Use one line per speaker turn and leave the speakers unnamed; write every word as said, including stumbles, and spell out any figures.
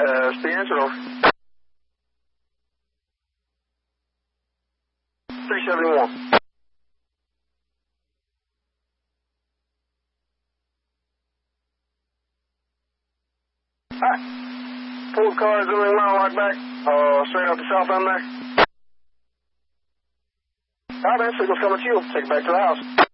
Uh, it's the answer. three seventy-one. Alright. Pull the car, zooming mile right back. Uh, straight up the south end there. Alright, man, signal's coming to you. Take it back to the house.